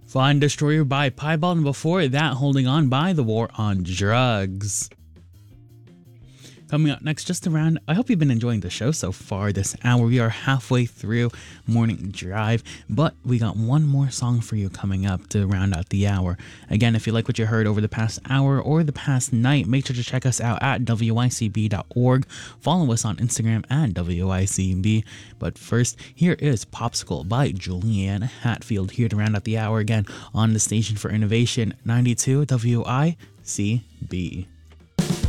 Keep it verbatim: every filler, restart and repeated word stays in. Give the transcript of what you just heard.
Flying Destroyer by Piebald, and before that, Holding On by The War on Drugs. Coming up next, just around, I hope you've been enjoying the show so far this hour. We are halfway through Morning Drive, but we got one more song for you coming up to round out the hour. Again, if you like what you heard over the past hour or the past night, make sure to check us out at W I C B dot org. Follow us on Instagram at W I C B. But first, here is Popsicle by Julianne Hatfield, here to round out the hour again on the Station for Innovation, ninety-two W I C B.